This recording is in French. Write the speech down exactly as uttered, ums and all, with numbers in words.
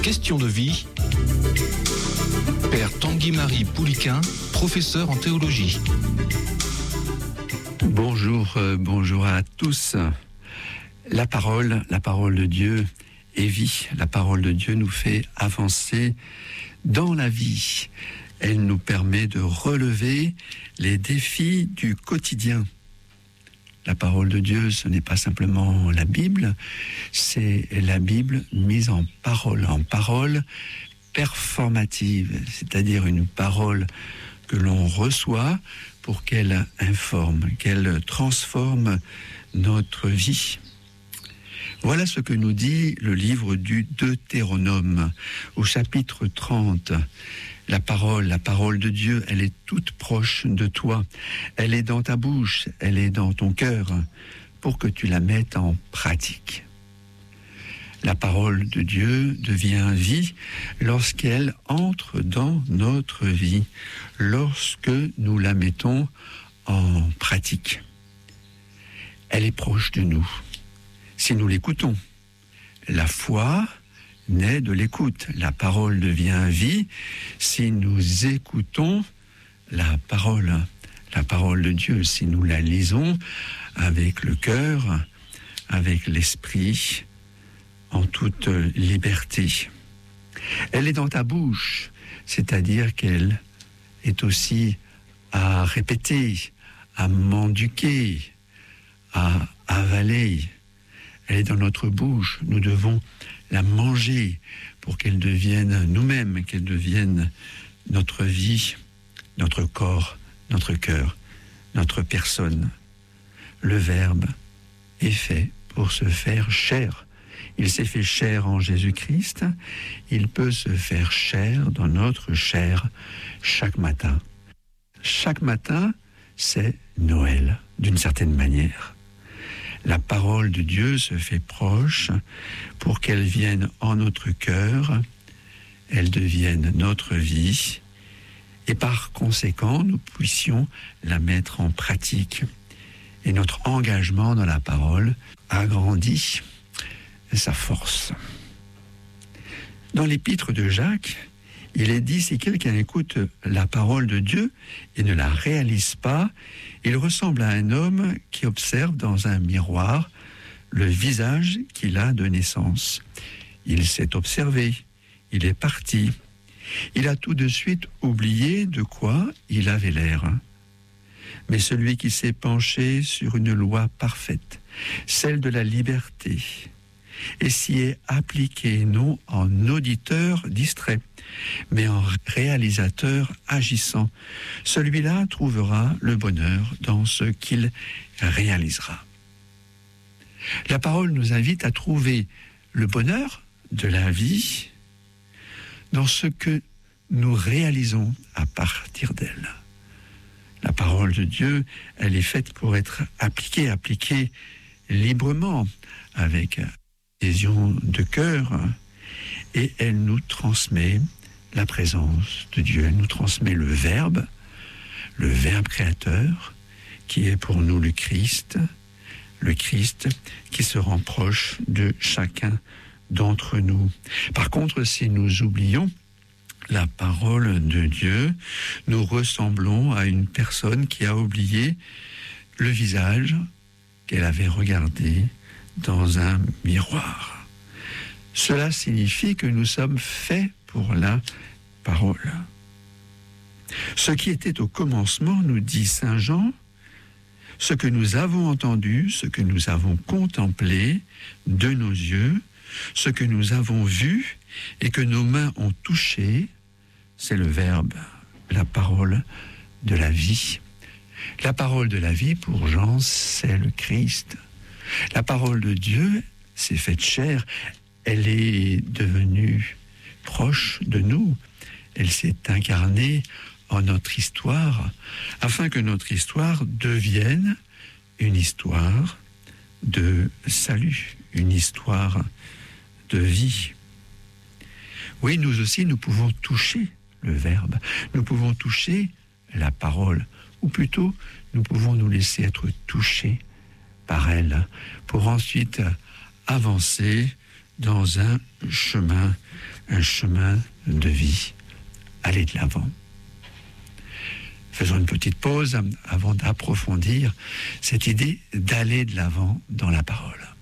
Question de vie. Père Tanguy-Marie Pouliquin, professeur en théologie. Bonjour, euh, bonjour à tous. La parole, la parole de Dieu est vie. La parole de Dieu nous fait avancer dans la vie. Elle nous permet de relever les défis du quotidien. La parole de Dieu, ce n'est pas simplement la Bible, c'est la Bible mise en parole, en parole performative, c'est-à-dire une parole que l'on reçoit pour qu'elle informe, qu'elle transforme notre vie. Voilà ce que nous dit le livre du Deutéronome, au chapitre trente. La parole, la parole de Dieu, elle est toute proche de toi. Elle est dans ta bouche, elle est dans ton cœur, pour que tu la mettes en pratique. La parole de Dieu devient vie lorsqu'elle entre dans notre vie, lorsque nous la mettons en pratique. Elle est proche de nous. Si nous l'écoutons, la foi naît de l'écoute. La parole devient vie si nous écoutons la parole, la parole de Dieu, si nous la lisons avec le cœur, avec l'esprit, en toute liberté. Elle est dans ta bouche, c'est-à-dire qu'elle est aussi à répéter, à mendiquer, à avaler. Elle est dans notre bouche, nous devons la manger pour qu'elle devienne nous-mêmes, qu'elle devienne notre vie, notre corps, notre cœur, notre personne. Le Verbe est fait pour se faire chair. Il s'est fait chair en Jésus-Christ, il peut se faire chair dans notre chair chaque matin. Chaque matin, c'est Noël, d'une certaine manière. La parole de Dieu se fait proche pour qu'elle vienne en notre cœur, elle devienne notre vie, et par conséquent, nous puissions la mettre en pratique. Et notre engagement dans la parole agrandit sa force. Dans l'épître de Jacques, il est dit, si quelqu'un écoute la parole de Dieu et ne la réalise pas, il ressemble à un homme qui observe dans un miroir le visage qu'il a de naissance. Il s'est observé, il est parti. Il a tout de suite oublié de quoi il avait l'air. Mais celui qui s'est penché sur une loi parfaite, celle de la liberté, et s'y est appliqué non en auditeur distrait, mais en réalisateur agissant, celui-là trouvera le bonheur dans ce qu'il réalisera. La parole nous invite à trouver le bonheur de la vie dans ce que nous réalisons à partir d'elle. La parole de Dieu, elle est faite pour être appliquée, appliquée librement, avec adhésion de cœur, et elle nous transmet la présence de Dieu. Elle nous transmet le Verbe, le Verbe créateur, qui est pour nous le Christ, le Christ qui se rend proche de chacun d'entre nous. Par contre, si nous oublions la parole de Dieu, nous ressemblons à une personne qui a oublié le visage qu'elle avait regardé dans un miroir. Cela signifie que nous sommes faits pour la parole. Ce qui était au commencement, nous dit saint Jean, ce que nous avons entendu, ce que nous avons contemplé de nos yeux, ce que nous avons vu et que nos mains ont touché, c'est le Verbe, la parole de la vie. La parole de la vie, pour Jean, c'est le Christ. La parole de Dieu s'est faite chair, elle est devenue proche de nous, elle s'est incarnée en notre histoire, afin que notre histoire devienne une histoire de salut, une histoire de vie. Oui, nous aussi, nous pouvons toucher le Verbe, nous pouvons toucher la parole, ou plutôt, nous pouvons nous laisser être touchés par elle, pour ensuite avancer dans un chemin, un chemin de vie. Aller de l'avant. Faisons une petite pause avant d'approfondir cette idée d'aller de l'avant dans la parole.